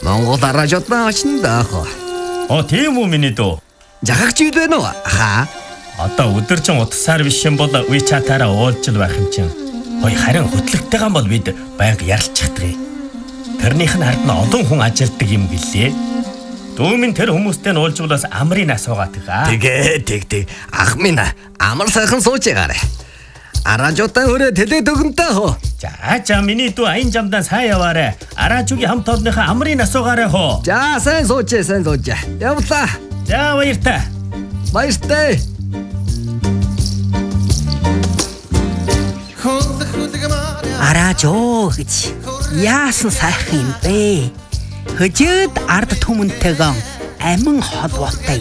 Монгол радиотаа очно даах. Тийм үү миний дүү. Жахагч юу вэ нөө? Хаа? Одоо өдөржин утасаар биш юм бол WeChat-аараа уулзж байх юм чинь. Харин хөтлөгтэйгэн бол бид байнга ярилцчихдаг. Тэрнийх нь хард нь олон хүн ажилтдаг юм гэлээ. Дүүмийн тэр хүмүүстэй нь уулзвал бас амрын асуугаад байгаа. Тэг. Ах минь амар сайхан сууж байгаарэ. Радиотаа өрөө тэлээд өгөнтэй хөө. За миний дүү аян жамдаа сайн яваарэ. Аражуугийн хамт олонныхаа амрын асуугаарэ хөө. За сайн сууж. Явлаа. За баяртай. Баяртай. Аражоо гэж яасан сайхан юм бэ? Хөжөөд ард түмэнтэйгэн амин холбоотой